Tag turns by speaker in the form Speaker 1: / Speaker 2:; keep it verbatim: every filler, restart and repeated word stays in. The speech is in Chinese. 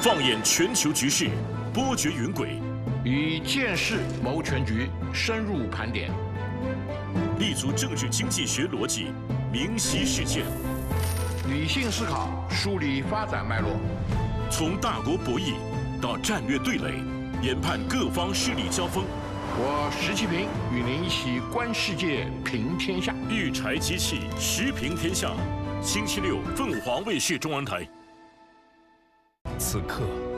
Speaker 1: 放眼全球局势，波谲云诡；
Speaker 2: 以见识谋全局，深入盘点；
Speaker 1: 立足政治经济学逻辑，明晰事件；
Speaker 2: 理性思考，梳理发展脉络；
Speaker 1: 从大国博弈到战略对垒，研判各方势力交锋。
Speaker 2: 我石其平与您一起观世界，平天下。
Speaker 1: 育才机器，时平天下。星期六，凤凰卫视中文台。
Speaker 3: 此刻。